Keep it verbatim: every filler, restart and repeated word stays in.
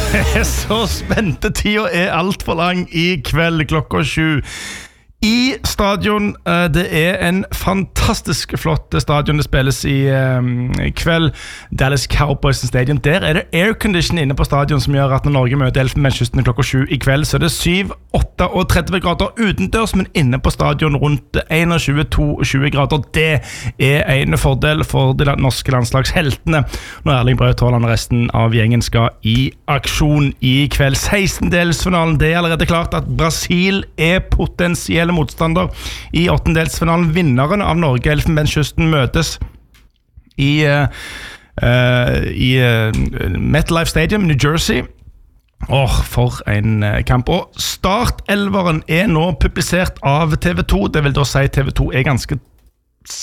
er så spente, tida er alt for lang I kveld klokka sju. I stadion, det er en fantastisk flott stadion det spilles I um, kveld, Dallas Cowboys Stadium. Der er det aircondition inne på stadion som gjør at når Norge møter Elfenbenskysten klokka sju I kveld, så er det syv, åtte og tretti grader utendørs, men inne på stadion rundt tjueen, tjueto grader. Det er en fordel for de norske landslagsheltene når Erling Braut Haaland og resten av gjengen skal I aksjon I kveld. sekstendelsfinalen, det er allerede klart at Brasil er potensiell motstander I åttendelsfinalen. Vinneren av Norge Elfenbenskysten møtes I uh, uh, I uh, MetLife Stadium New Jersey. Åh, oh, for en uh, kamp. Og startelveren er nå publisert av T V to. Det vil da si T V to er ganske